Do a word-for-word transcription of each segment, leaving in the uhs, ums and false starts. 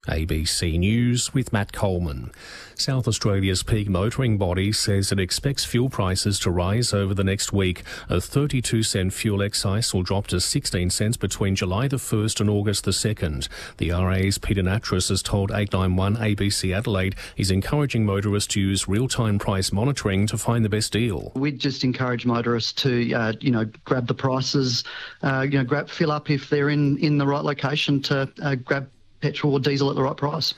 A B C News with Matt Coleman. South Australia's peak motoring body says it expects fuel prices to rise over the next week. A thirty-two cent fuel excise will drop to sixteen cents between July the first and August the second. The R A's Peter Nattrass has told eight nine one A B C Adelaide he's encouraging motorists to use real-time price monitoring to find the best deal. We'd just encourage motorists to, uh, you know, grab the prices, uh, you know, grab, fill up if they're in, in the right location to uh, grab petrol or diesel at the right price.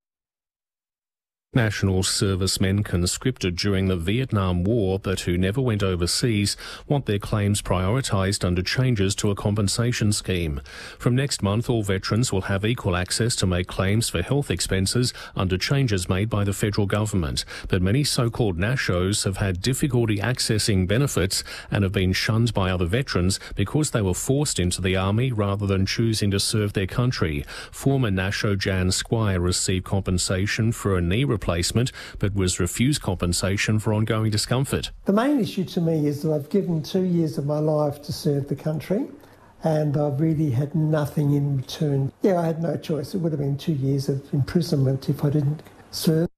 National servicemen conscripted during the Vietnam War but who never went overseas want their claims prioritised under changes to a compensation scheme. From next month, all veterans will have equal access to make claims for health expenses under changes made by the federal government. But many so-called Nashos have had difficulty accessing benefits and have been shunned by other veterans because they were forced into the army rather than choosing to serve their country. Former Nasho Jan Squire received compensation for a knee replacement replacement, but was refused compensation for ongoing discomfort. The main issue to me is that I've given two years of my life to serve the country and I've really had nothing in return. Yeah, I had no choice. It would have been two years of imprisonment if I didn't serve.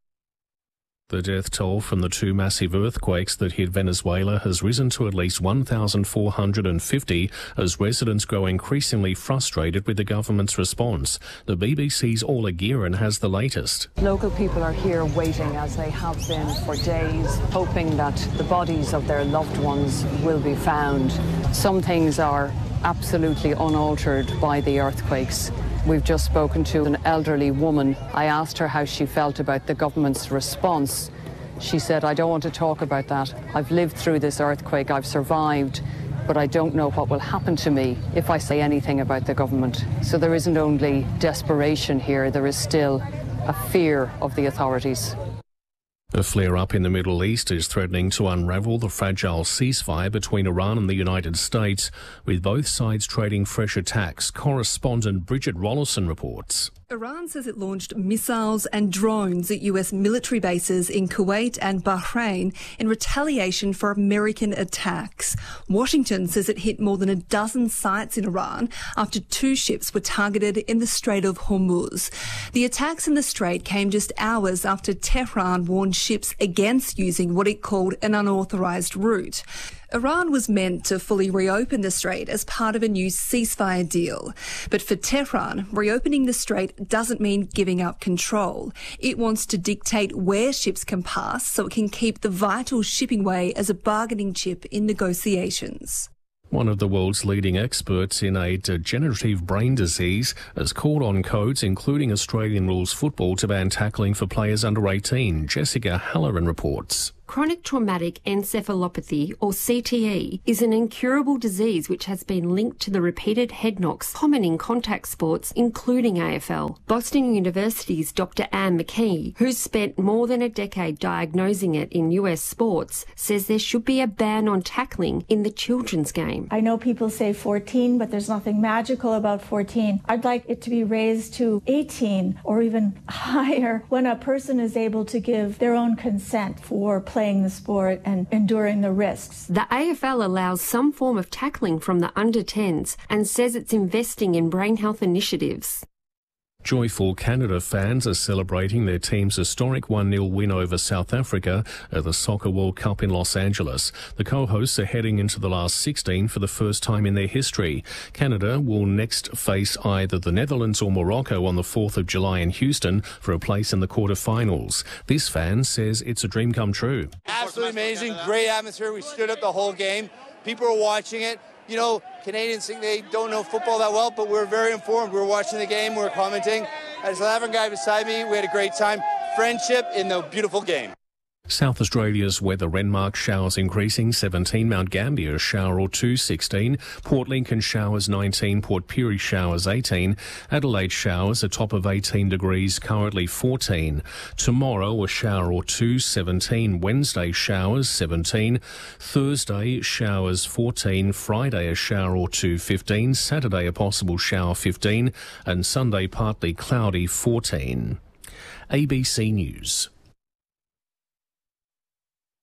The death toll from the two massive earthquakes that hit Venezuela has risen to at least one thousand four hundred fifty as residents grow increasingly frustrated with the government's response. The B B C's Orla Guerin has the latest. Local people are here waiting, as they have been for days, hoping that the bodies of their loved ones will be found. Some things are absolutely unaltered by the earthquakes. We've just spoken to an elderly woman. I asked her how she felt about the government's response. She said, "I don't want to talk about that. I've lived through this earthquake, I've survived, but I don't know what will happen to me if I say anything about the government." So there isn't only desperation here, there is still a fear of the authorities. A flare-up in the Middle East is threatening to unravel the fragile ceasefire between Iran and the United States, with both sides trading fresh attacks. Correspondent Bridget Rollison reports. Iran says it launched missiles and drones at U S military bases in Kuwait and Bahrain in retaliation for American attacks. Washington says it hit more than a dozen sites in Iran after two ships were targeted in the Strait of Hormuz. The attacks in the Strait came just hours after Tehran warned ships against using what it called an unauthorised route. Iran was meant to fully reopen the Strait as part of a new ceasefire deal. But for Tehran, reopening the Strait doesn't mean giving up control. It wants to dictate where ships can pass so it can keep the vital shipping way as a bargaining chip in negotiations. One of the world's leading experts in a degenerative brain disease has called on codes, including Australian rules football, to ban tackling for players under eighteen. Jessica Halloran reports. Chronic traumatic encephalopathy, or C T E, is an incurable disease which has been linked to the repeated head knocks common in contact sports, including A F L. Boston University's Doctor Anne McKee, who's spent more than a decade diagnosing it in U S sports, says there should be a ban on tackling in the children's game. I know people say fourteen, but there's nothing magical about fourteen. I'd like it to be raised to eighteen or even higher when a person is able to give their own consent for playing playing the sport and enduring the risks. The A F L allows some form of tackling from the under tens and says it's investing in brain health initiatives. Joyful Canada fans are celebrating their team's historic one nil win over South Africa at the Soccer World Cup in Los Angeles. The co-hosts are heading into the last sixteen for the first time in their history. Canada will next face either the Netherlands or Morocco on the fourth of July in Houston for a place in the quarterfinals. This fan says it's a dream come true. Absolutely amazing, great atmosphere. We stood up the whole game. People are watching it. You know, Canadians think they don't know football that well, but we're very informed. We were watching the game, we were commenting. As a South African guy beside me, we had a great time. Friendship in the beautiful game. South Australia's weather: Renmark showers increasing seventeen, Mount Gambier a shower or two sixteen, Port Lincoln showers nineteen, Port Pirie showers eighteen, Adelaide showers a top of eighteen degrees, currently fourteen. Tomorrow a shower or two seventeen, Wednesday showers seventeen, Thursday showers fourteen, Friday a shower or two fifteen, Saturday a possible shower fifteen, and Sunday partly cloudy fourteen. A B C News.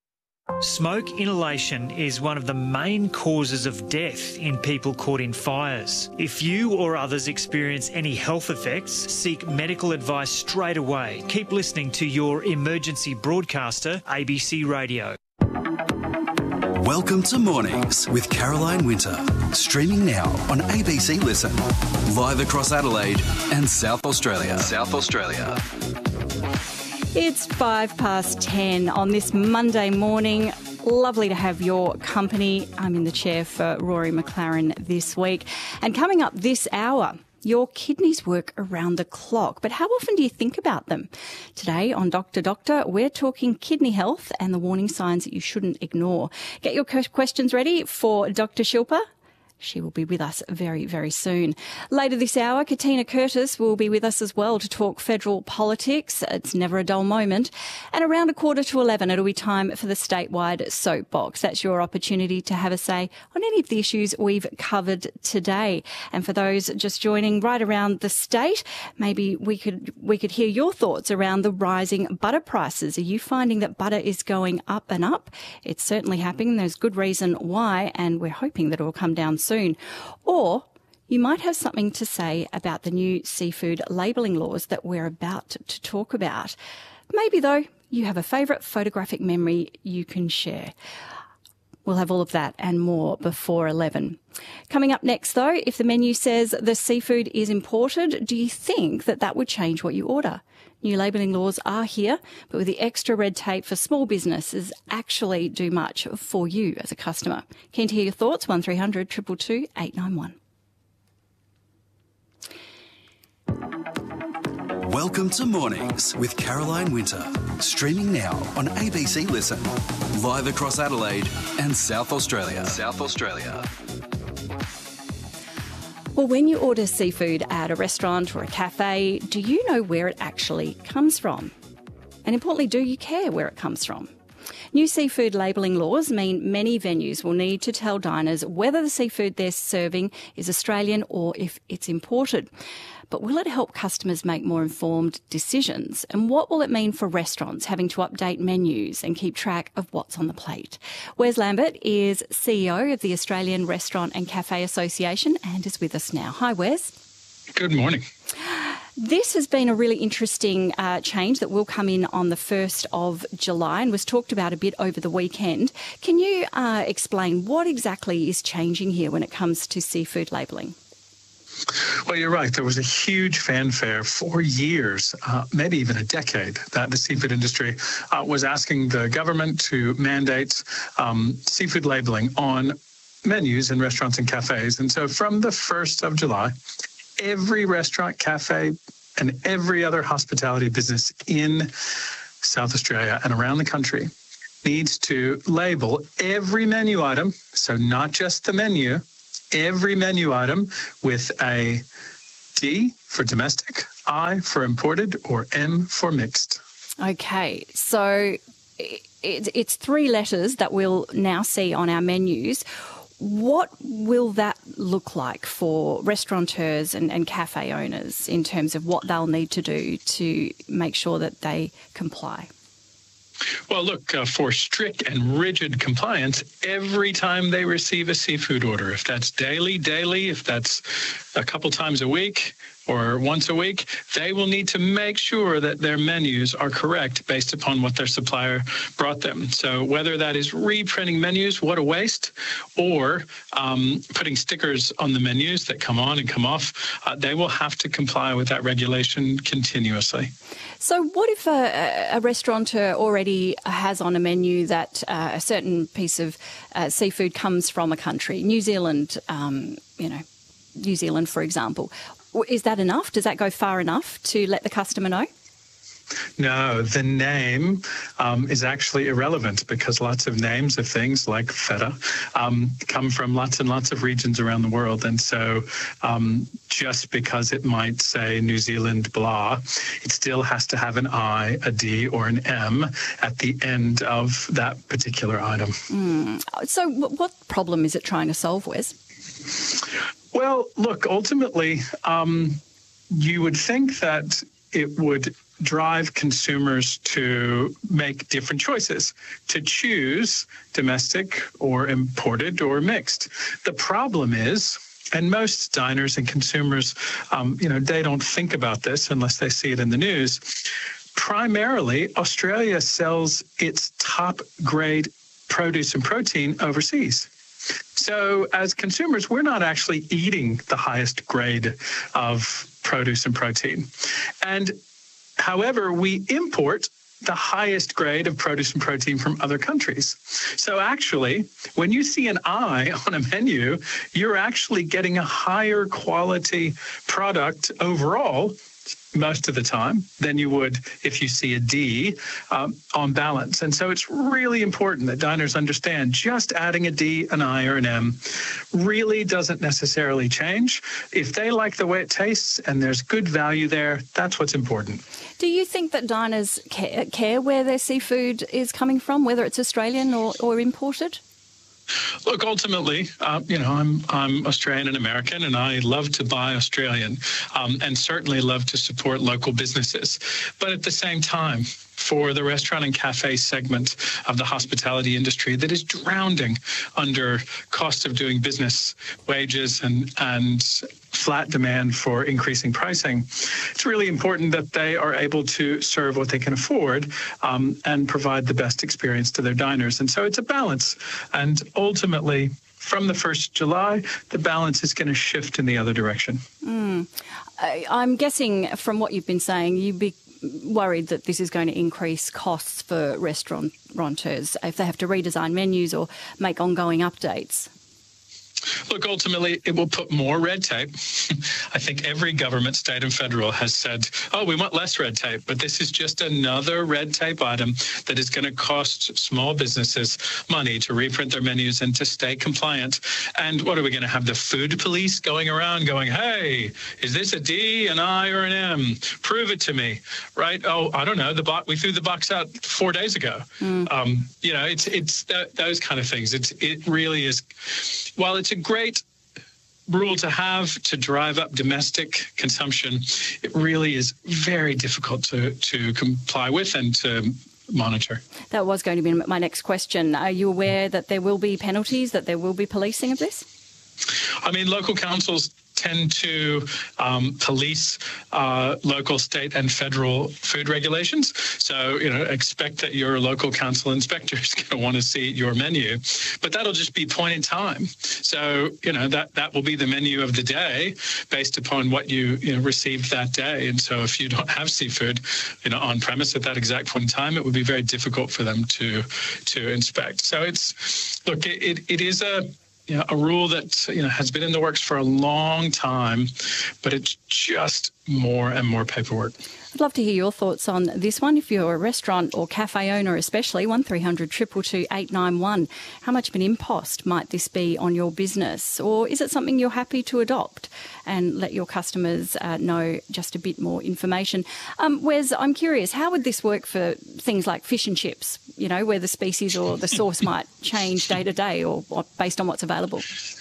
Smoke inhalation is one of the main causes of death in people caught in fires. If you or others experience any health effects, seek medical advice straight away. Keep listening to your emergency broadcaster, A B C Radio. Welcome to Mornings with Caroline Winter. Streaming now on A B C Listen. Live across Adelaide and South Australia. South Australia. It's five past ten on this Monday morning. Lovely to have your company. I'm in the chair for Rory McLaren this week. And coming up this hour, your kidneys work around the clock, but how often do you think about them? Today on Doctor Doctor, we're talking kidney health and the warning signs that you shouldn't ignore. Get your questions ready for Doctor Shilpa. She will be with us very, very soon. Later this hour, Katina Curtis will be with us as well to talk federal politics. It's never a dull moment. And around a quarter to eleven, it'll be time for the statewide soapbox. That's your opportunity to have a say on any of the issues we've covered today. And for those just joining right around the state, maybe we could we could hear your thoughts around the rising butter prices. Are you finding that butter is going up and up? It's certainly happening. There's good reason why, and we're hoping that it will come down soon. Or you might have something to say about the new seafood labelling laws that we're about to talk about. Maybe, though, you have a favourite photographic memory you can share. We'll have all of that and more before eleven. Coming up next, though, if the menu says the seafood is imported, do you think that that would change what you order? New labelling laws are here, but with the extra red tape for small businesses actually do much for you as a customer. Keen to hear your thoughts, one three hundred, two two two, eight nine one. Welcome to Mornings with Caroline Winter. Streaming now on A B C Listen. Live across Adelaide and South Australia. South Australia. Well, when you order seafood at a restaurant or a cafe, do you know where it actually comes from? And importantly, do you care where it comes from? New seafood labelling laws mean many venues will need to tell diners whether the seafood they're serving is Australian or if it's imported. But will it help customers make more informed decisions? And what will it mean for restaurants having to update menus and keep track of what's on the plate? Wes Lambert is C E O of the Australian Restaurant and Cafe Association and is with us now. Hi, Wes. Good morning. This has been a really interesting uh, change that will come in on the first of July and was talked about a bit over the weekend. Can you uh, explain what exactly is changing here when it comes to seafood labelling? Well, you're right. There was a huge fanfare for years, uh, maybe even a decade, that the seafood industry uh, was asking the government to mandate um, seafood labeling on menus in restaurants and cafes. And so from the first of July, every restaurant, cafe, and every other hospitality business in South Australia and around the country needs to label every menu item, so not just the menu, every menu item with a D for domestic, I for imported, or M for mixed. Okay, so it's three letters that we'll now see on our menus. What will that look like for restaurateurs and, and cafe owners in terms of what they'll need to do to make sure that they comply? Well, look, uh, for strict and rigid compliance, every time they receive a seafood order, if that's daily, daily, if that's a couple times a week or once a week, they will need to make sure that their menus are correct based upon what their supplier brought them. So whether that is reprinting menus, what a waste, or um, putting stickers on the menus that come on and come off, uh, they will have to comply with that regulation continuously. So what if a, a restaurateur already has on a menu that uh, a certain piece of uh, seafood comes from a country, New Zealand, um, you know, New Zealand, for example? Is that enough? Does that go far enough to let the customer know? No, the name um, is actually irrelevant because lots of names of things like feta um, come from lots and lots of regions around the world. And so um, just because it might say New Zealand blah, it still has to have an I, a D, or an M at the end of that particular item. Mm. So what problem is it trying to solve, Wes? Well, look, ultimately, um, you would think that it would drive consumers to make different choices, to choose domestic or imported or mixed. The problem is, and most diners and consumers, um, you know, they don't think about this unless they see it in the news. Primarily, Australia sells its top grade produce and protein overseas. So as consumers, we're not actually eating the highest grade of produce and protein. And however, we import the highest grade of produce and protein from other countries. So actually, when you see an I on a menu, you're actually getting a higher quality product overall most of the time than you would if you see a D um, on balance. And so it's really important that diners understand just adding a D, an I, or an M really doesn't necessarily change. If they like the way it tastes and there's good value there, that's what's important. Do you think that diners care, care where their seafood is coming from, whether it's Australian or, or imported? Look, ultimately, uh, you know, I'm I'm Australian and American, and I love to buy Australian, um, and certainly love to support local businesses. But at the same time, for the restaurant and cafe segment of the hospitality industry that is drowning under cost of doing business, wages, and and flat demand for increasing pricing, it's really important that they are able to serve what they can afford um, and provide the best experience to their diners. And so it's a balance. And ultimately, from the first of July, the balance is going to shift in the other direction. Mm. I, I'm guessing from what you've been saying, you'd be worried that this is going to increase costs for restaurateurs if they have to redesign menus or make ongoing updates. Look, ultimately, it will put more red tape. I think every government, state and federal, has said, oh, we want less red tape. But this is just another red tape item that is going to cost small businesses money to reprint their menus and to stay compliant. And what are we going to have? The food police going around going, hey, is this a D, an I, or an M? Prove it to me, right? Oh, I don't know. The bo- we threw the box out four days ago. Mm. Um, you know, it's it's th- those kind of things. It's It really is, while it's a great rule to have to drive up domestic consumption, it really is very difficult to, to comply with and to monitor. That was going to be my next question. Are you aware that there will be penalties, that there will be policing of this? I mean, local councils tend to um, police uh, local, state, and federal food regulations. So, you know, expect that your local council inspector is going to want to see your menu, but that'll just be point in time. So, you know, that, that will be the menu of the day based upon what you, you know, received that day. And so if you don't have seafood, you know, on premise at that exact point in time, it would be very difficult for them to, to inspect. So it's, look, it, it, it is a, You know, a rule that, you know, has been in the works for a long time, but it's just more and more paperwork. I'd love to hear your thoughts on this one. If you're a restaurant or cafe owner especially, one three hundred two two two eight nine one. How much of an impost might this be on your business? Or is it something you're happy to adopt and let your customers uh, know just a bit more information? Um, Wes, I'm curious, how would this work for things like fish and chips, you know, where the species or the source might change day to day or, or based on what's available?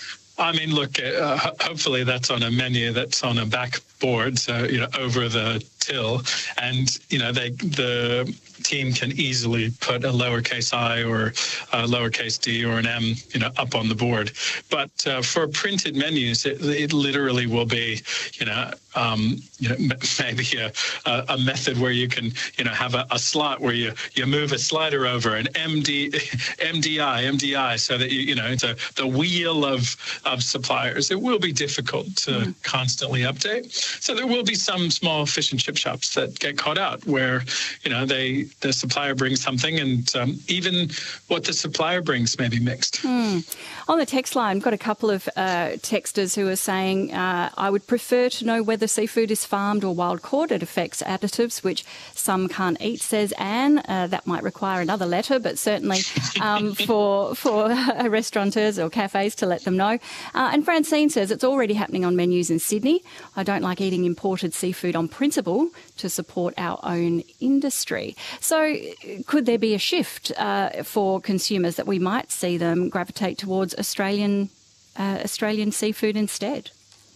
I mean, look, uh, hopefully that's on a menu that's on a backboard, so, you know, over the till. And, you know, they the team can easily put a lowercase I or a lowercase d or an M, you know, up on the board. But uh, for printed menus, it, it literally will be, you know, um, you know, maybe a, a method where you can, you know, have a, a slot where you, you move a slider over an M D, M D I, M D I, so that, you, you know, it's a, the wheel of, of suppliers. It will be difficult to mm. constantly update. So there will be some small fish and chip shops that get caught out where, you know, they the supplier brings something and um, even what the supplier brings may be mixed. Mm. On the text line, I've got a couple of uh, texters who are saying, uh, I would prefer to know whether seafood is farmed or wild caught. It affects additives, which some can't eat, says Anne. Uh, that might require another letter, but certainly um, for for uh, restaurateurs or cafes to let them know. Uh, and Francine says it's already happening on menus in Sydney. I don't like eating imported seafood on principle to support our own industry. So could there be a shift uh, for consumers that we might see them gravitate towards Australian uh, Australian seafood instead?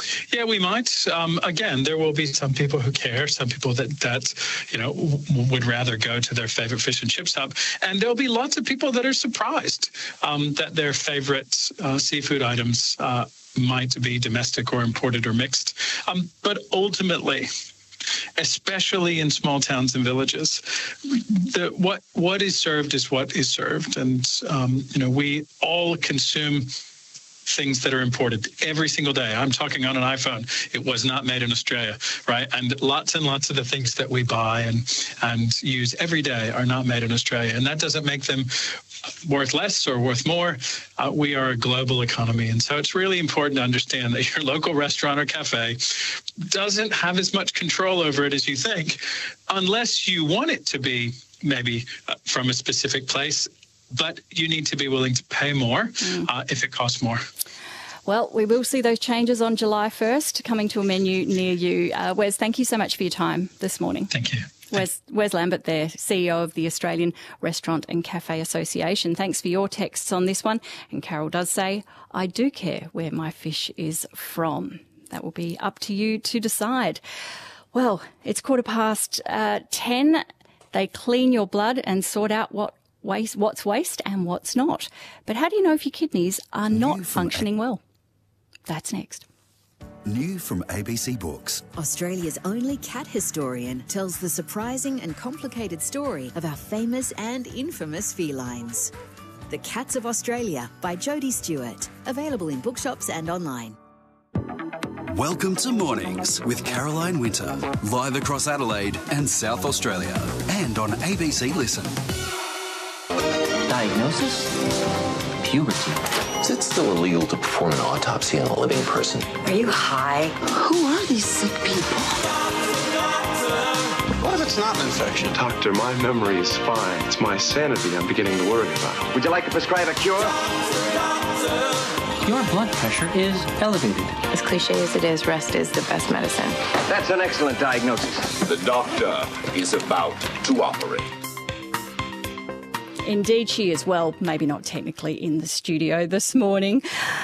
Yeah, we might. Um, again, there will be some people who care, some people that, that you know, w- would rather go to their favorite fish and chip shop. And there'll be lots of people that are surprised um, that their favorite uh, seafood items uh, might be domestic or imported or mixed. Um, but ultimately, especially in small towns and villages, the, what what is served is what is served. And, um, you know, we all consume things that are imported every single day. I'm talking on an iPhone. It was not made in Australia, right? And lots and lots of the things that we buy and, and use every day are not made in Australia. And that doesn't make them worth less or worth more. Uh, we are a global economy. And so it's really important to understand that your local restaurant or cafe doesn't have as much control over it as you think, unless you want it to be maybe uh, from a specific place. But you need to be willing to pay more mm. uh, if it costs more. Well, we will see those changes on July first coming to a menu near you. Uh, Wes, thank you so much for your time this morning. Thank you. Wes, Wes Lambert there, C E O of the Australian Restaurant and Cafe Association. Thanks for your texts on this one. And Carol does say, I do care where my fish is from. That will be up to you to decide. Well, it's quarter past uh, ten. They clean your blood and sort out what Waste, what's waste and what's not. But how do you know if your kidneys are not functioning well? That's next. New from A B C Books. Australia's only cat historian tells the surprising and complicated story of our famous and infamous felines. The Cats of Australia by Jodie Stewart. Available in bookshops and online. Welcome to Mornings with Caroline Winter. Live across Adelaide and South Australia. And on A B C Listen. Diagnosis? Puberty. Is it still illegal to perform an autopsy on a living person? Are you high? Who are these sick people? What if it's not an infection? Doctor, my memory is fine. It's my sanity I'm beginning to worry about. Would you like to prescribe a cure? Your blood pressure is elevated. As cliche as it is, rest is the best medicine. That's an excellent diagnosis. The doctor is about to operate. Indeed, she is. Well, maybe not technically in the studio this morning.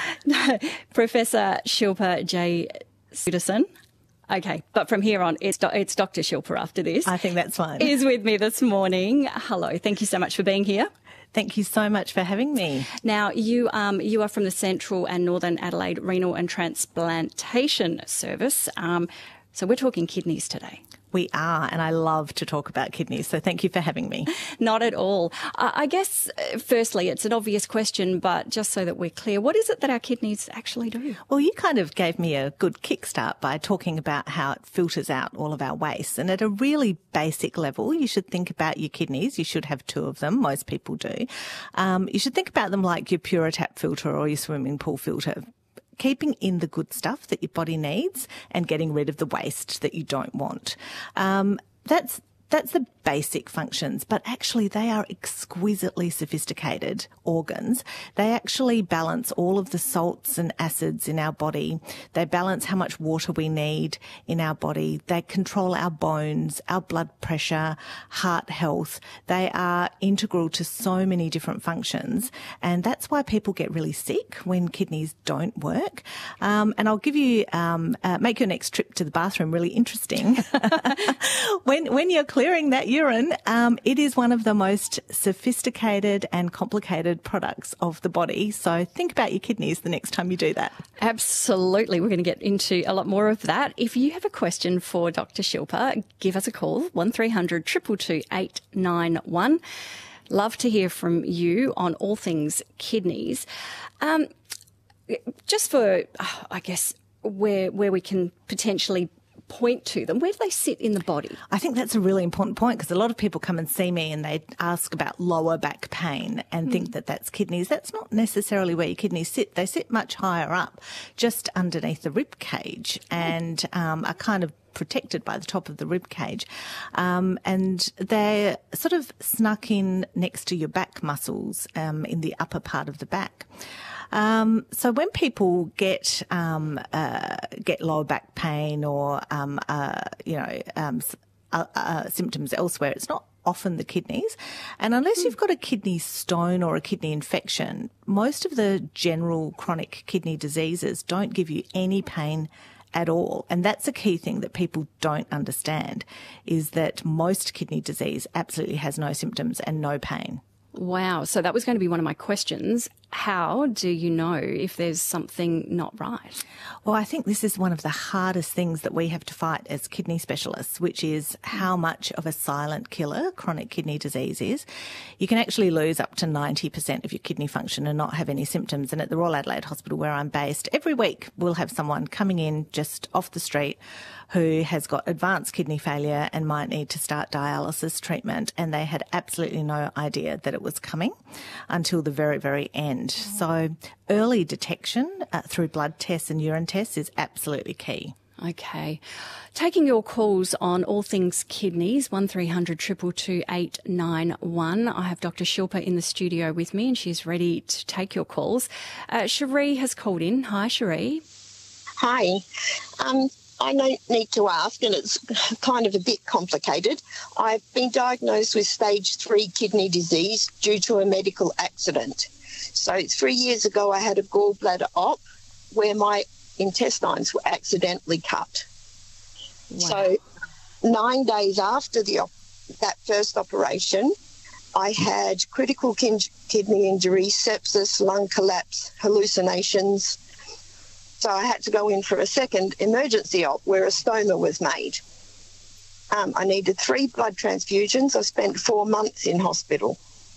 Professor Shilpa J. Sudderson. Okay, but from here on, it's, do- it's Doctor Shilpa after this. I think that's fine. Is with me this morning. Hello, thank you so much for being here. Thank you so much for having me. Now, you um, you are from the Central and Northern Adelaide Renal and Transplantation Service. Um, so we're talking kidneys today. We are, and I love to talk about kidneys, so thank you for having me. Not at all. Uh, I guess, uh, firstly, it's an obvious question, but just so that we're clear, what is it that our kidneys actually do? Well, you kind of gave me a good kickstart by talking about how it filters out all of our waste. And at a really basic level, you should think about your kidneys. You should have two of them. Most people do. Um, you should think about them like your Puritap filter or your swimming pool filter. Keeping in the good stuff that your body needs and getting rid of the waste that you don't want. Um, that's That's the basic functions, but actually they are exquisitely sophisticated organs. They actually balance all of the salts and acids in our body. They balance how much water we need in our body. They control our bones, our blood pressure, heart health. They are integral to so many different functions, and that's why people get really sick when kidneys don't work. Um, and I'll give you, um, uh, make your next trip to the bathroom really interesting. when when you're clearing that urine, um, it is one of the most sophisticated and complicated products of the body. So think about your kidneys the next time you do that. Absolutely. We're going to get into a lot more of that. If you have a question for Doctor Shilpa, give us a call, one three hundred two two two eight nine one. Love to hear from you on all things kidneys. Um, just for, I guess, where where we can potentially point to them, where do they sit in the body? I think that's a really important point because a lot of people come and see me and they ask about lower back pain and mm. think that that's kidneys. That's not necessarily where your kidneys sit. They sit much higher up, just underneath the rib cage, and um, are kind of protected by the top of the rib cage. Um, and they're sort of snuck in next to your back muscles um, in the upper part of the back. Um, so when people get um, uh, get lower back pain or um, uh, you know um, uh, uh, symptoms elsewhere, it's not often the kidneys. And unless you've got a kidney stone or a kidney infection, most of the general chronic kidney diseases don't give you any pain at all. And that's a key thing that people don't understand, is that most kidney disease absolutely has no symptoms and no pain. Wow. So that was going to be one of my questions. How do you know if there's something not right? Well, I think this is one of the hardest things that we have to fight as kidney specialists, which is how much of a silent killer chronic kidney disease is. You can actually lose up to ninety percent of your kidney function and not have any symptoms. And at the Royal Adelaide Hospital, where I'm based, every week we'll have someone coming in just off the street who has got advanced kidney failure and might need to start dialysis treatment, and they had absolutely no idea that it was coming until the very, very end. So early detection uh, through blood tests and urine tests is absolutely key. Okay. Taking your calls on all things kidneys, one three hundred two two two eight nine one. I have Doctor Shilpa in the studio with me and she's ready to take your calls. Uh, Cherie has called in. Hi, Cherie. Hi. Um, I need to ask, and it's kind of a bit complicated. I've been diagnosed with stage three kidney disease due to a medical accident. So three years ago, I had a gallbladder op where my intestines were accidentally cut. Wow. So nine days after the op- that first operation, I had critical kin- kidney injury, sepsis, lung collapse, hallucinations. So I had to go in for a second emergency op where a stoma was made. Um, I needed three blood transfusions. I spent four months in hospital.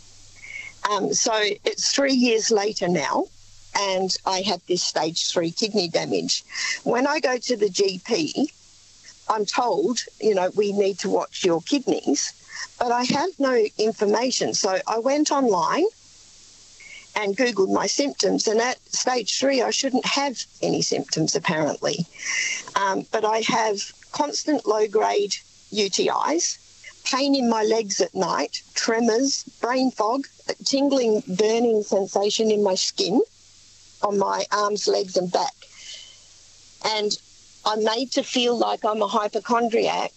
Um, so it's three years later now, and I have this stage three kidney damage. When I go to the G P, I'm told, you know, we need to watch your kidneys, but I have no information. So I went online and Googled my symptoms, and at stage three, I shouldn't have any symptoms, apparently. Um, but I have constant low-grade U T Is, pain in my legs at night, tremors, brain fog, a tingling, burning sensation in my skin, on my arms, legs and back. And I'm made to feel like I'm a hypochondriac,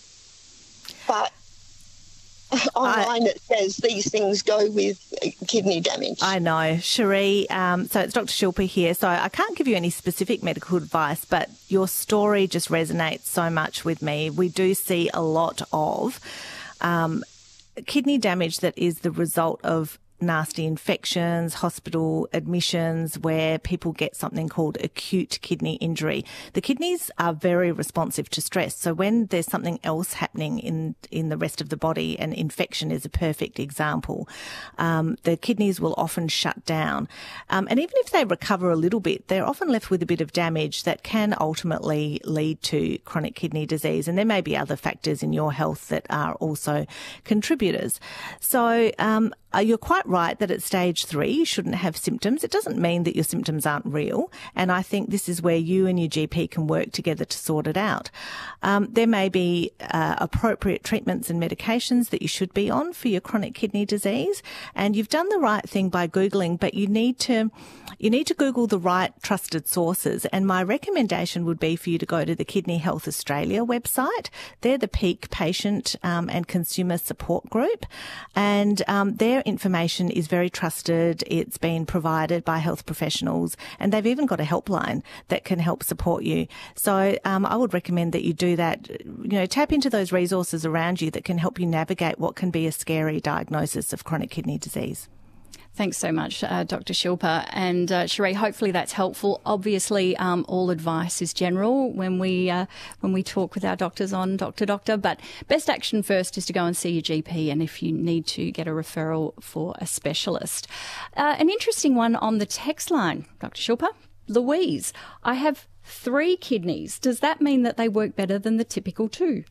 but online I, it says these things go with kidney damage. I know. Cherie, um, so it's Doctor Shilpa here. So I can't give you any specific medical advice, but your story just resonates so much with me. We do see a lot of um, kidney damage that is the result of nasty infections, hospital admissions, where people get something called acute kidney injury. The kidneys are very responsive to stress. So when there's something else happening in, in the rest of the body, and infection is a perfect example, um, the kidneys will often shut down. Um, and even if they recover a little bit, they're often left with a bit of damage that can ultimately lead to chronic kidney disease. And there may be other factors in your health that are also contributors. So, um, Uh, you're quite right that at stage three you shouldn't have symptoms. It doesn't mean that your symptoms aren't real, and I think this is where you and your G P can work together to sort it out. Um, there may be uh, appropriate treatments and medications that you should be on for your chronic kidney disease, and you've done the right thing by Googling, but you need to you need to Google the right trusted sources, and my recommendation would be for you to go to the Kidney Health Australia website. They're the peak patient um, and consumer support group, and um, their information is very trusted. It's been provided by health professionals, and they've even got a helpline that can help support you. So um, I would recommend that you do that. You know, tap into those resources around you that can help you navigate what can be a scary diagnosis of chronic kidney disease. Thanks so much, uh, Doctor Shilpa. And uh, Cherie, hopefully that's helpful. Obviously, um, all advice is general when we uh, when we talk with our doctors on Doctor Doctor. But best action first is to go and see your G P, and if you need to, get a referral for a specialist. Uh, an interesting one on the text line, Doctor Shilpa. Louise, I have three kidneys. Does that mean that they work better than the typical two?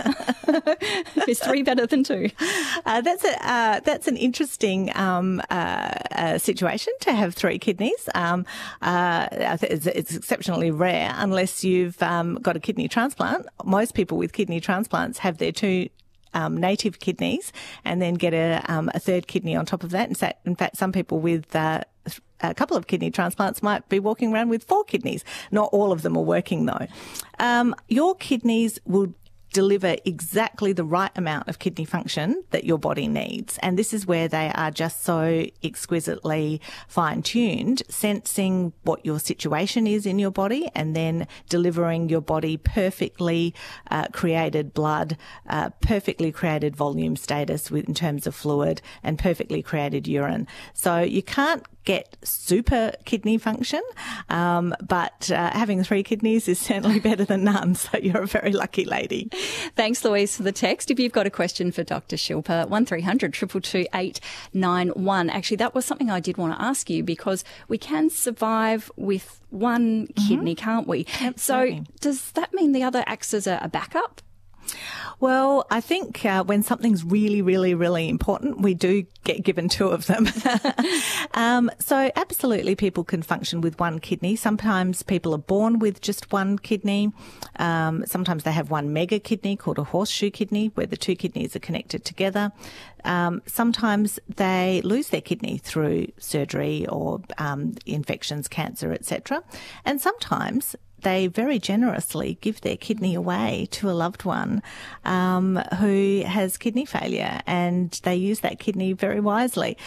Is three better than two? Uh, that's a uh, that's an interesting um, uh, uh, situation to have three kidneys. Um, uh, it's, it's exceptionally rare unless you've um, got a kidney transplant. Most people with kidney transplants have their two Um, native kidneys and then get a, um, a third kidney on top of that. In fact, in fact some people with uh, a couple of kidney transplants might be walking around with four kidneys. Not all of them are working though. Um, your kidneys will deliver exactly the right amount of kidney function that your body needs. And this is where they are just so exquisitely fine-tuned, sensing what your situation is in your body and then delivering your body perfectly uh, created blood, uh, perfectly created volume status with, in terms of fluid, and perfectly created urine. So you can't get super kidney function, um, but uh, having three kidneys is certainly better than none, so you're a very lucky lady. Thanks, Louise, for the text. If you've got a question for Doctor Shilpa, one three hundred, two two two, eight nine one. Actually, that was something I did want to ask you, because we can survive with one mm-hmm. kidney, can't we? Absolutely. So does that mean the other acts as a, a backup? Well, I think uh, when something's really, really, really important, we do get given two of them. um, so absolutely people can function with one kidney. Sometimes people are born with just one kidney. Um, sometimes they have one mega kidney called a horseshoe kidney, where the two kidneys are connected together. Um, sometimes they lose their kidney through surgery or um, infections, cancer, et cetera. And sometimes they very generously give their kidney away to a loved one um, who has kidney failure, and they use that kidney very wisely.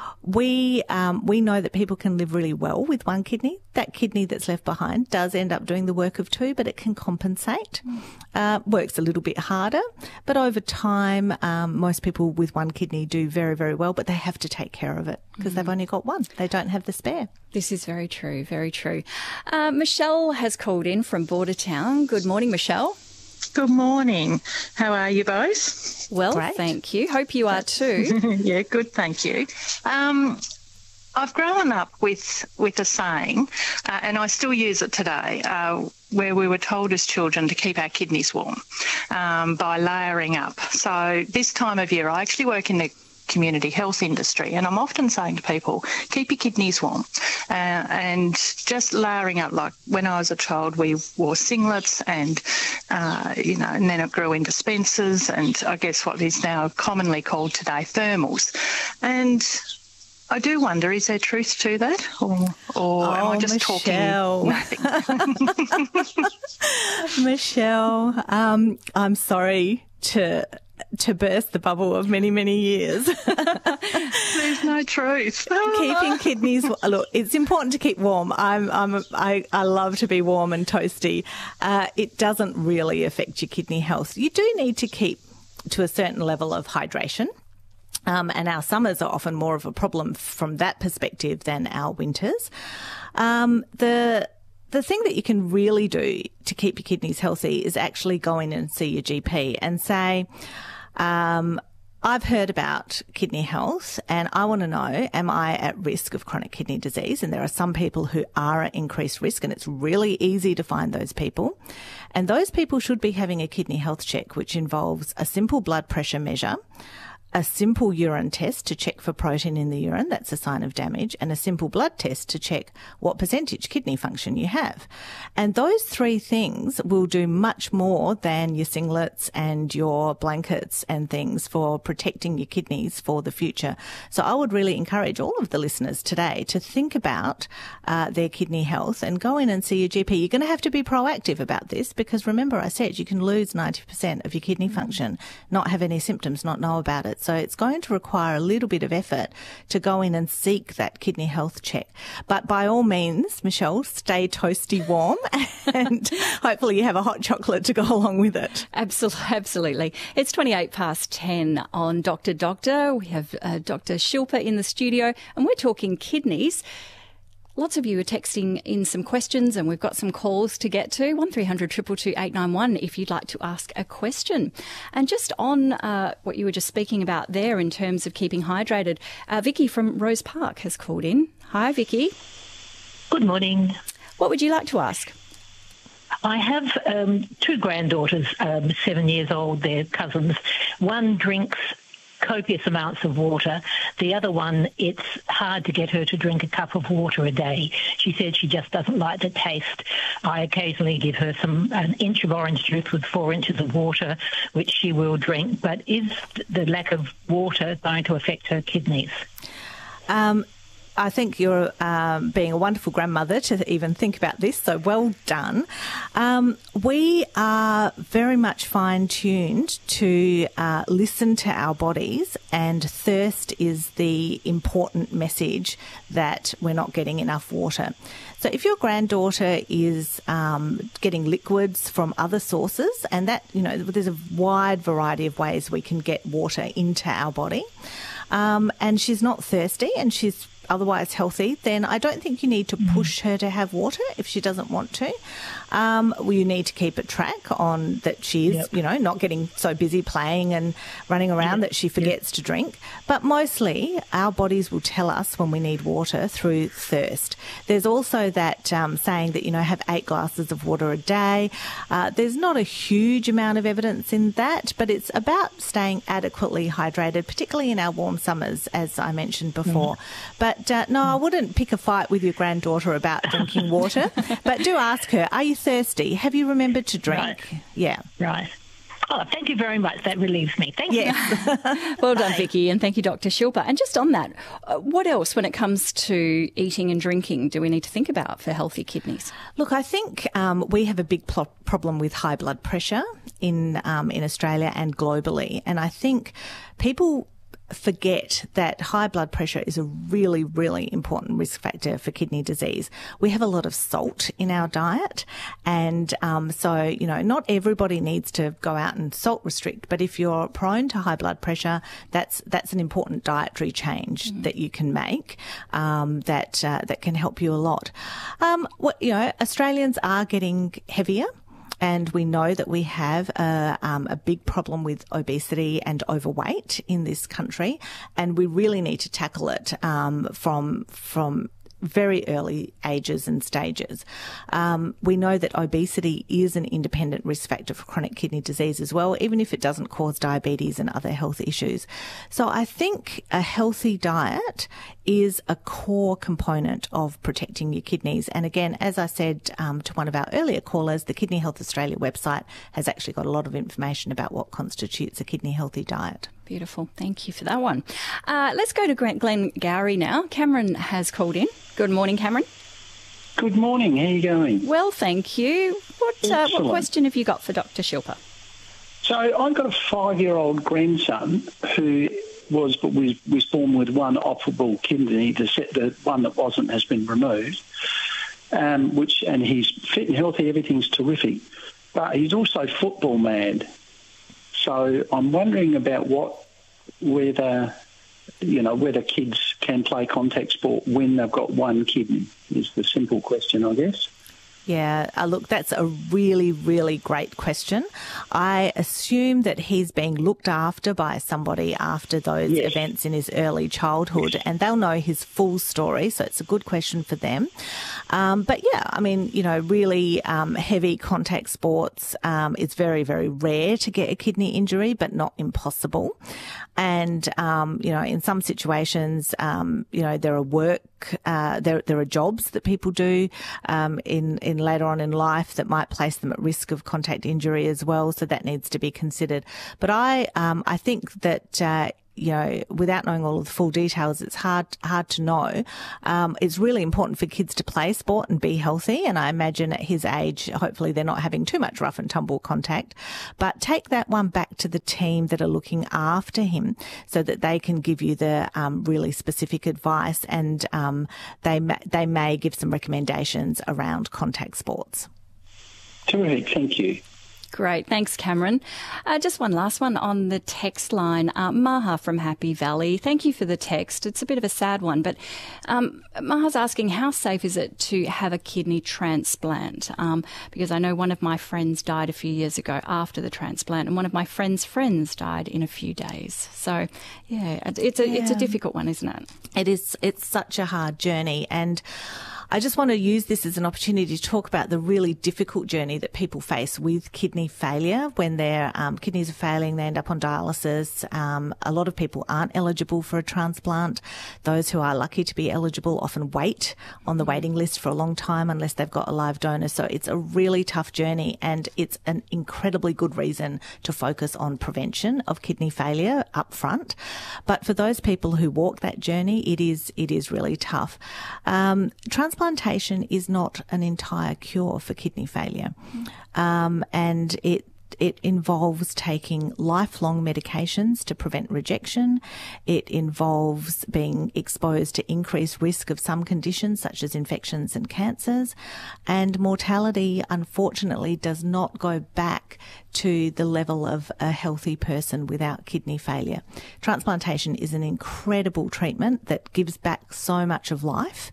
We um, we know that people can live really well with one kidney. That kidney that's left behind does end up doing the work of two, but it can compensate. Uh, works a little bit harder, but over time, um, most people with one kidney do very, very well, but they have to take care of it because mm. they've only got one. They don't have the spare. This is very true, very true. Uh, Michelle has called in from Bordertown. Good morning, Michelle. Good morning. How are you both? Well, Great. Thank you. Hope you are too. Yeah, good, thank you. Um, I've grown up with with a saying, uh, and I still use it today, uh, where we were told as children to keep our kidneys warm um, by layering up. So this time of year, I actually work in the community health industry, and I'm often saying to people, keep your kidneys warm, uh, and just layering up. Like when I was a child, we wore singlets, and uh, you know, and then it grew into Spencers, and I guess what is now commonly called today thermals. And I do wonder, is there truth to that, or, or oh, am I just Michelle. talking nothing? Michelle, um, I'm sorry to to burst the bubble of many, many years. There's no truth. Keeping kidneys, look, it's important to keep warm. I'm, I'm, I, I love to be warm and toasty. Uh, it doesn't really affect your kidney health. You do need to keep to a certain level of hydration. Um, and our summers are often more of a problem from that perspective than our winters. Um, the The thing that you can really do to keep your kidneys healthy is actually go in and see your G P and say, um, I've heard about kidney health and I want to know, am I at risk of chronic kidney disease? And there are some people who are at increased risk, and it's really easy to find those people. And those people should be having a kidney health check, which involves a simple blood pressure measure, a simple urine test to check for protein in the urine, that's a sign of damage, and a simple blood test to check what percentage kidney function you have. And those three things will do much more than your singlets and your blankets and things for protecting your kidneys for the future. So I would really encourage all of the listeners today to think about uh, their kidney health and go in and see your G P. You're going to have to be proactive about this because remember I said you can lose ninety percent of your kidney function, not have any symptoms, not know about it. So it's going to require a little bit of effort to go in and seek that kidney health check. But by all means, Michelle, stay toasty warm and hopefully you have a hot chocolate to go along with it. Absolutely. Absolutely. It's twenty-eight past ten on Doctor Doctor. We have uh, Doctor Shilpa in the studio and we're talking kidneys. Lots of you are texting in some questions and we've got some calls to get to. one three hundred, two two two, eight nine one if you'd like to ask a question. And just on uh, what you were just speaking about there in terms of keeping hydrated, uh, Vicky from Rose Park has called in. Hi, Vicky. Good morning. What would you like to ask? I have um, two granddaughters, um, seven years old. They're cousins. One drinks copious amounts of water. The other one, it's hard to get her to drink a cup of water a day. She said she just doesn't like the taste. I occasionally give her some an inch of orange juice with four inches of water, which she will drink. But is the lack of water going to affect her kidneys? Um, I think you're um, being a wonderful grandmother to even think about this, so well done. Um, we are very much fine-tuned to uh, listen to our bodies, and thirst is the important message that we're not getting enough water. So if your granddaughter is um, getting liquids from other sources, and that, you know, there's a wide variety of ways we can get water into our body, um, and she's not thirsty and she's otherwise healthy, then I don't think you need to push her to have water if she doesn't want to. Um, well, you need to keep a track on that she's, yep. you know, not getting so busy playing and running around yep. that she forgets yep. to drink. But mostly our bodies will tell us when we need water through thirst. There's also that um, saying that, you know, have eight glasses of water a day. Uh, there's not a huge amount of evidence in that, but it's about staying adequately hydrated, particularly in our warm summers, as I mentioned before. Mm. But uh, no, I wouldn't pick a fight with your granddaughter about drinking water, but do ask her, are you thirsty? Have you remembered to drink? Right. Yeah. Right. Oh, thank you very much. That relieves me. Thank yes. you. Well done, Vicky, and thank you, Doctor Shilpa. And just on that, uh, what else when it comes to eating and drinking do we need to think about for healthy kidneys? Look, I think um, we have a big pl- problem with high blood pressure in um, in Australia and globally, and I think people forget that high blood pressure is a really, really important risk factor for kidney disease. We have a lot of salt in our diet, and um, so, you know, not everybody needs to go out and salt restrict, but if you're prone to high blood pressure, that's that's an important dietary change mm. that you can make um, that uh, that can help you a lot. Um, what, you know, Australians are getting heavier. And we know that we have a, um, a big problem with obesity and overweight in this country, and we really need to tackle it um, from from very early ages and stages. Um, we know that obesity is an independent risk factor for chronic kidney disease as well, even if it doesn't cause diabetes and other health issues. So I think a healthy diet is a core component of protecting your kidneys. And again, as I said um, to one of our earlier callers, the Kidney Health Australia website has actually got a lot of information about what constitutes a kidney healthy diet. Beautiful. Thank you for that one. Uh, let's go to Glen Gowrie now. Cameron has called in. Good morning, Cameron. Good morning. How are you going? Well, thanth you. What, uh, what question have you got for Doctor Shilpa? So I've got a five-year-old grandson who was but was, was born with one operable kidney. The, the one that wasn't has been removed, um, which and he's fit and healthy. Everything's terrific, but he's also football mad. So I'm wondering about what whether you know whether kids can play contact sport when they've got one kidney is the simple question, I guess. Yeah, uh, look, that's a really, really great question. I assume that he's being looked after by somebody after those yes. events in his early childhood, yes. and they'll know his full story, so it's a good question for them. Um, but yeah, I mean, you know, really um, heavy contact sports, um, it's very, very rare to get a kidney injury, but not impossible. And, um, you know, in some situations, um, you know, there are work, uh, there, there are jobs that people do um, in, in later on in life that might place them at risk of contact injury as well. So that needs to be considered. But I, um, I think that, uh, you know, without knowing all of the full details, it's hard, hard to know. Um, it's really important for kids to play sport and be healthy. And I imagine at his age, hopefully they're not having too much rough and tumble contact, but take that one back to the team that are looking after him so that they can give you the, um, really specific advice, and, um, they, ma- they may give some recommendations around contact sports. Terrific. Thank you. Great. Thanks, Cameron. Uh, just one last one on the text line. Uh, Maha from Happy Valley. Thank you for the text. It's a bit of a sad one, but um, Maha's asking, how safe is it to have a kidney transplant? Um, because I know one of my friends died a few years ago after the transplant, and one of my friend's friends died in a few days. So, yeah, it's a, yeah. it's a difficult one, isn't it? It is. It's such a hard journey, and I just want to use this as an opportunity to talk about the really difficult journey that people face with kidney failure. When their um, kidneys are failing, they end up on dialysis. Um, a lot of people aren't eligible for a transplant. Those who are lucky to be eligible often wait on the waiting list for a long time unless they've got a live donor. So it's a really tough journey, and it's an incredibly good reason to focus on prevention of kidney failure up front. But for those people who walk that journey, it is it is really tough. Um, transplantation is not an entire cure for kidney failure, um, and it It involves taking lifelong medications to prevent rejection. It involves being exposed to increased risk of some conditions such as infections and cancers. And mortality, unfortunately, does not go back to the level of a healthy person without kidney failure. Transplantation is an incredible treatment that gives back so much of life,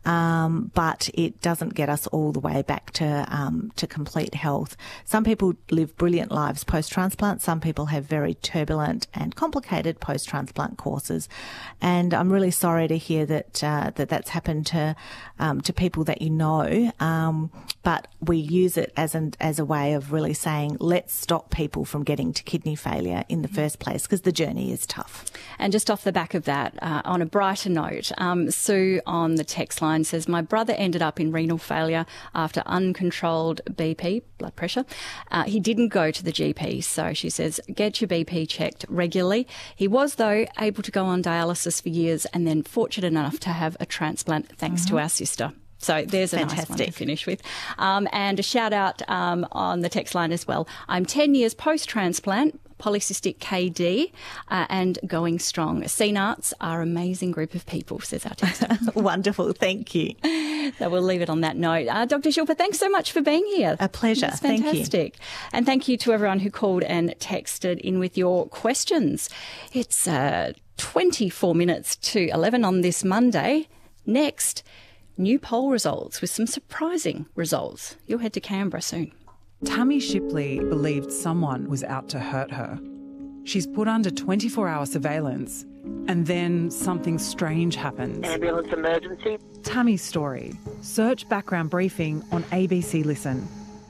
um, but it doesn't get us all the way back to um, to complete health. Some people live brilliant lives post-transplant. Some people have very turbulent and complicated post-transplant courses, and I'm really sorry to hear that uh, that that's happened to um, to people that you know. Um, but we use it as an as a way of really saying, let's stop people from getting to kidney failure in the first place, because the journey is tough. And just off the back of that, uh, on a brighter note, um, Sue on the text line says, my brother ended up in renal failure after uncontrolled B P, blood pressure. Uh, he didn't go to the G P, so she says, get your B P checked regularly. He was, though, able to go on dialysis for years and then fortunate enough to have a transplant thanks mm-hmm. to our sister. So there's a Fantastic. nice one to finish with. Um, and a shout out um, on the text line as well. I'm ten years post-transplant, polycystic K D, uh, and going strong. C NARTs are an amazing group of people, says our texter. Wonderful. Thank you. So we'll leave it on that note. Uh, Doctor Shilpa, thanks so much for being here. A pleasure. It's fantastic. Thank you. And thank you to everyone who called and texted in with your questions. It's uh, twenty-four minutes to eleven on this Monday. Next, new poll results with some surprising results. You'll head to Canberra soon. Tammy Shipley believed someone was out to hurt her. She's put under twenty-four hour surveillance, and then something strange happens. Ambulance emergency. Tammy's story. Search background briefing on A B C Listen.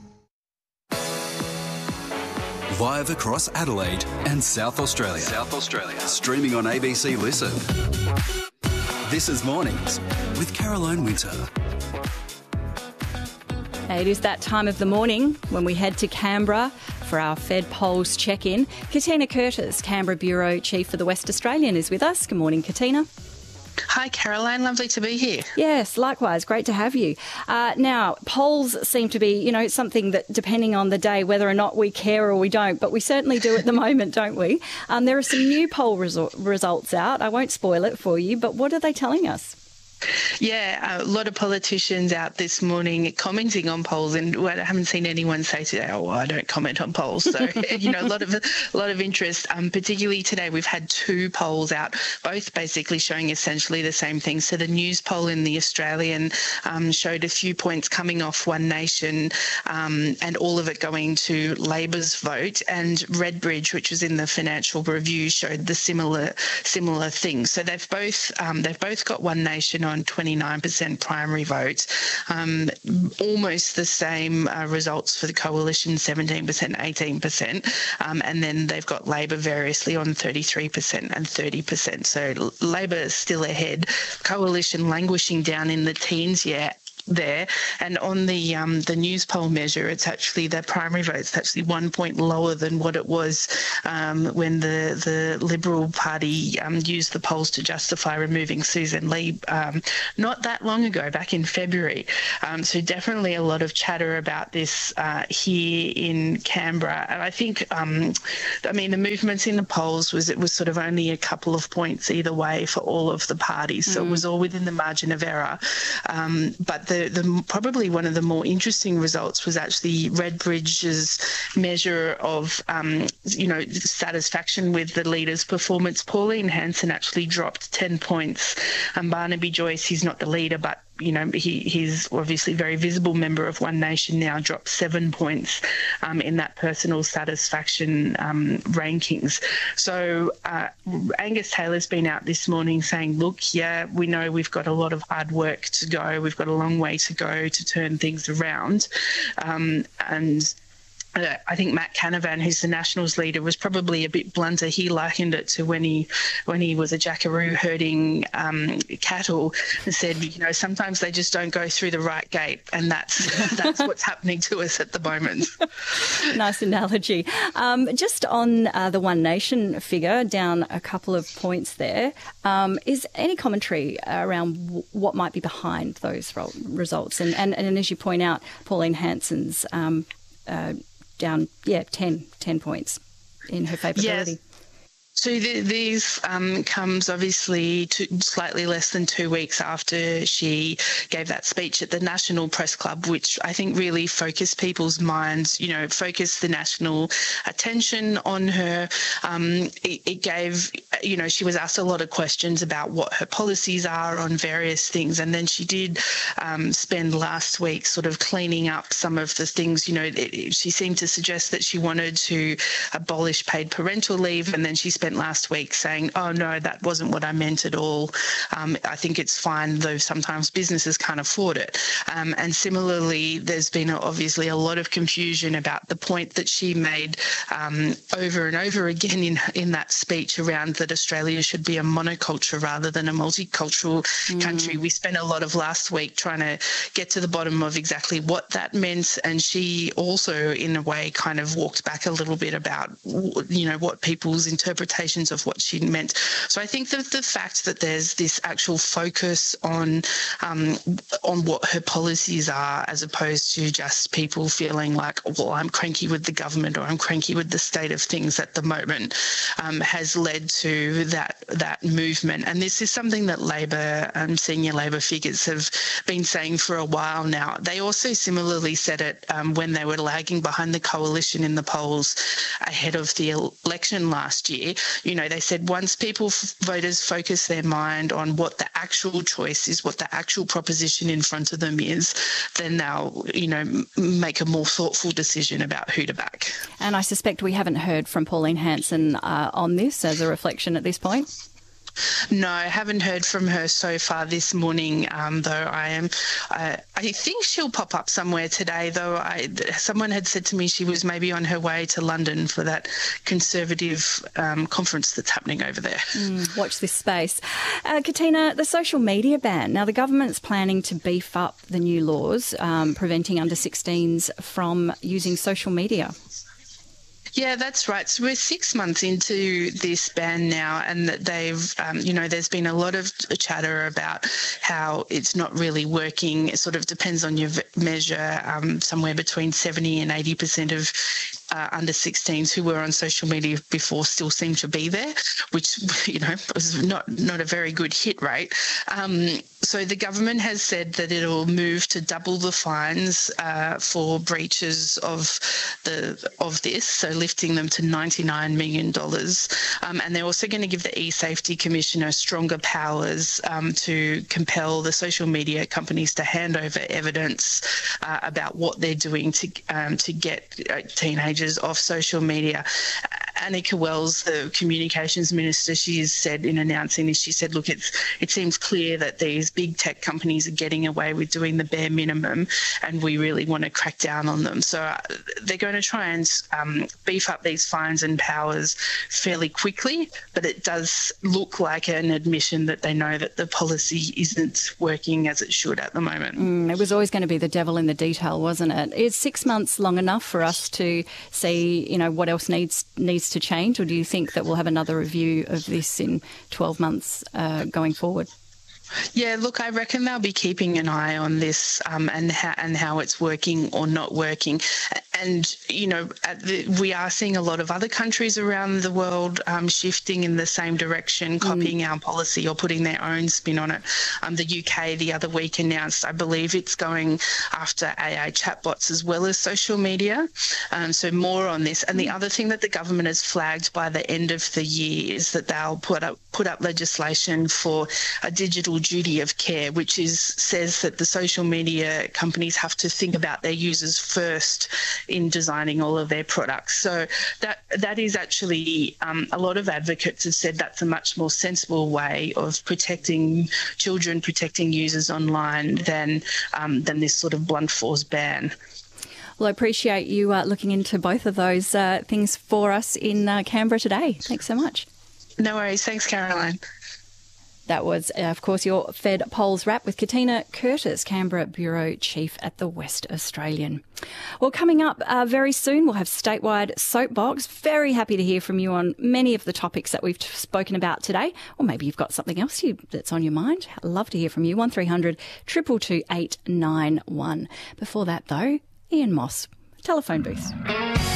Live across Adelaide and South Australia. South Australia. Streaming on A B C Listen. This is Mornings with Caroline Winter. It is that time of the morning when we head to Canberra for our Fed Polls check-in. Katina Curtis, Canberra Bureau Chief for the West Australian, is with us. Good morning, Katina. Hi, Caroline. Lovely to be here. Yes, likewise. Great to have you. Uh, now, polls seem to be, you know, something that, depending on the day, whether or not we care or we don't, but we certainly do at the moment, don't we? Um, there are some new poll resu- results out. I won't spoil it for you, but what are they telling us? Yeah, a lot of politicians out this morning commenting on polls, and I haven't seen anyone say today, oh, well, I don't comment on polls. So, you know, a lot of a lot of interest, um, particularly today. We've had two polls out, both basically showing essentially the same thing. So the news poll in the Australian um, showed a few points coming off One Nation, um, and all of it going to Labor's vote, and Redbridge, which was in the Financial Review, showed the similar similar things. So they've both um, they've both got One Nation on twenty-nine percent primary vote, um, almost the same uh, results for the Coalition, seventeen percent, eighteen percent, um, and then they've got Labor variously on thirty-three percent and thirty percent. So Labor is still ahead, Coalition languishing down in the teens, yeah, there. And on the um, the news poll measure, it's actually the primary vote's actually one point lower than what it was um, when the the Liberal Party um, used the polls to justify removing Susan Lee um, not that long ago, back in February. Um, so definitely a lot of chatter about this uh, here in Canberra. And I think, um, I mean, the movements in the polls was it was sort of only a couple of points either way for all of the parties. So mm. it was all within the margin of error. Um, but the The, the, probably one of the more interesting results was actually Redbridge's measure of, um, you know, satisfaction with the leader's performance. Pauline Hanson actually dropped ten points. Um, Barnaby Joyce, he's not the leader, but you know, he, he's obviously a very visible member of One Nation now, dropped seven points um, in that personal satisfaction um, rankings. So uh, Angus Taylor's been out this morning saying, look, yeah, we know we've got a lot of hard work to go. We've got a long way to go to turn things around. Um, and Uh, I think Matt Canavan, who's the Nationals leader, was probably a bit blunter. He likened it to when he when he was a jackaroo herding um, cattle, and said, you know, sometimes they just don't go through the right gate, and that's that's what's happening to us at the moment. Nice analogy. Um, just on uh, the One Nation figure, down a couple of points there. Um, is any commentary around w- what might be behind those ro- results? And, and and as you point out, Pauline Hanson's um, uh, down, yeah, ten, ten points in her favourability. Yes. So the, these um, comes obviously to slightly less than two weeks after she gave that speech at the National Press Club, which I think really focused people's minds, you know, focused the national attention on her. Um, it, it gave, you know, she was asked a lot of questions about what her policies are on various things. And then she did um, spend last week sort of cleaning up some of the things, you know, it, it, she seemed to suggest that she wanted to abolish paid parental leave, and then she spent last week saying, oh no, that wasn't what I meant at all. Um, I think it's fine, though sometimes businesses can't afford it. Um, and similarly, there's been obviously a lot of confusion about the point that she made um, over and over again in, in that speech around that Australia should be a monoculture rather than a multicultural mm. country. We spent a lot of last week trying to get to the bottom of exactly what that meant. And she also, in a way, kind of walked back a little bit about, you know, what people's interpretation of what she meant. So I think that the fact that there's this actual focus on um, on what her policies are, as opposed to just people feeling like, well, I'm cranky with the government or I'm cranky with the state of things at the moment, um, has led to that that movement. And this is something that Labor and um, senior Labor figures have been saying for a while now. They also similarly said it um, when they were lagging behind the coalition in the polls ahead of the election last year. You know, they said once people, voters focus their mind on what the actual choice is, what the actual proposition in front of them is, then they'll, you know, make a more thoughtful decision about who to back. And I suspect we haven't heard from Pauline Hanson uh, on this as a reflection at this point. No, I haven't heard from her so far this morning, um, though I am. Uh, I think she'll pop up somewhere today, though. I, someone had said to me she was maybe on her way to London for that Conservative um, conference that's happening over there. Mm, watch this space. Uh, Katina, the social media ban. Now, the government's planning to beef up the new laws um, preventing under sixteens from using social media. Yeah, that's right. So we're six months into this ban now, and that they've, um, you know, there's been a lot of chatter about how it's not really working. It sort of depends on your measure. Um, somewhere between seventy and eighty percent of Uh, under sixteens who were on social media before still seem to be there, which, you know, was not not a very good hit rate. Um, so the government has said that it'll move to double the fines uh, for breaches of the of this, so lifting them to ninety-nine million dollars. Um, and they're also going to give the e-Safety Commissioner stronger powers um, to compel the social media companies to hand over evidence uh, about what they're doing to um, to get uh, teenagers off social media. Annika Wells, the communications minister, she has said in announcing this, she said, look, it's, it seems clear that these big tech companies are getting away with doing the bare minimum, and we really want to crack down on them. So uh, they're going to try and um, beef up these fines and powers fairly quickly, but it does look like an admission that they know that the policy isn't working as it should at the moment. Mm, it was always going to be the devil in the detail, wasn't it? Is six months long enough for us to see, you know, what else needs needs to change, or do you think that we'll have another review of this in twelve months uh, going forward? Yeah, look, I reckon they'll be keeping an eye on this um, and, how, and how it's working or not working. and, you know, at the, we are seeing a lot of other countries around the world um, shifting in the same direction, copying mm. our policy or putting their own spin on it. Um, the U K the other week announced, I believe it's going after A I chatbots as well as social media. Um, so more on this. And the other thing that the government has flagged by the end of the year is that they'll put up put up legislation for a digital duty of care, which is says that the social media companies have to think about their users first in designing all of their products. So that that is actually um, a lot of advocates have said that's a much more sensible way of protecting children, protecting users online than um, than this sort of blunt force ban. Well, I appreciate you uh, looking into both of those uh, things for us in uh, Canberra today. Thanks so much. No worries. Thanks, Caroline. That was, uh, of course, your Fed Polls Wrap with Katina Curtis, Canberra Bureau Chief at the West Australian. Well, coming up uh, very soon, we'll have Statewide Soapbox. Very happy to hear from you on many of the topics that we've t- spoken about today. Or maybe you've got something else you, that's on your mind. I'd love to hear from you. one three hundred, two two two, eight nine one. Before that, though, Ian Moss, Telephone Booth.